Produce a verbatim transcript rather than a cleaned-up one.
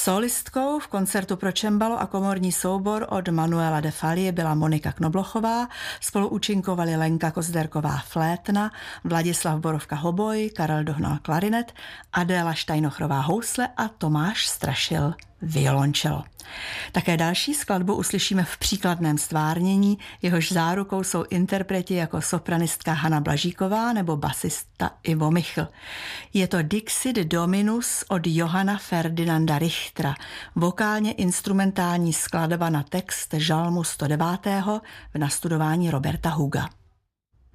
Solistkou v koncertu pro čembalo a komorní soubor od Manuela de Falla byla Monika Knoblochová, spolu účinkovali Lenka Kozderková flétna, Vladislav Borovka hoboj, Karel Dohnal klarinet, Adéla Štajnochrová housle a Tomáš Strašil violončelo. Také další skladbu uslyšíme v příkladném stvárnění, jehož zárukou jsou interpreti jako sopranistka Hana Blažíková nebo basista Ivo Michl. Je to Dixit Dominus od Johanna Ferdinanda Richtera, vokálně instrumentální skladba na text žalmu sto devět v nastudování Roberta Huga.